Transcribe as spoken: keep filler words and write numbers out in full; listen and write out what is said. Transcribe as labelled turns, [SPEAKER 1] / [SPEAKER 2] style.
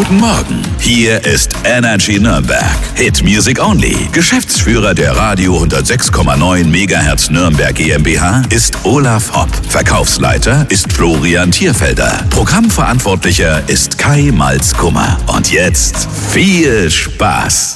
[SPEAKER 1] Guten Morgen. Hier ist Energy Nürnberg. Hit Music Only. Geschäftsführer der Radio hundertsechs Komma neun Megahertz Nürnberg GmbH ist Olaf Hopp. Verkaufsleiter ist Florian Thierfelder. Programmverantwortlicher ist Kai Malzkummer. Und jetzt viel Spaß.